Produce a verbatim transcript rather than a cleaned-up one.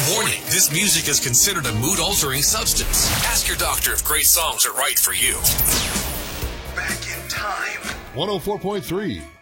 Warning, this music is considered a mood-altering substance. Ask your doctor if great songs are right for you. Back in time. one oh four point three